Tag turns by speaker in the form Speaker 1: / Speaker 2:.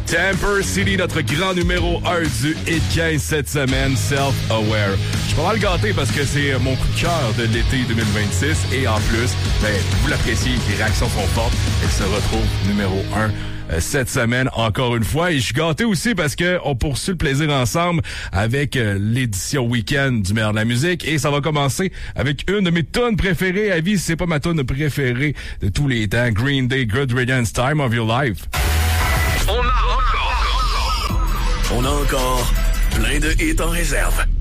Speaker 1: Tamper City, notre grand numéro 1 du Hit 15 cette semaine, Self-Aware. Je suis pas mal gâté parce que c'est mon coup de cœur de l'été 2026 et en plus, vous l'appréciez, les réactions sont fortes. Elle se retrouve numéro 1 cette semaine encore une fois. Et je suis gâté aussi parce que on poursuit le plaisir ensemble avec l'édition week-end du meilleur de la musique. Et ça va commencer avec une de mes tunes préférées à vie. C'est pas ma tune préférée de tous les temps. Green Day, Good Riddance, Time of Your Life.
Speaker 2: On a encore plein de hits en réserve.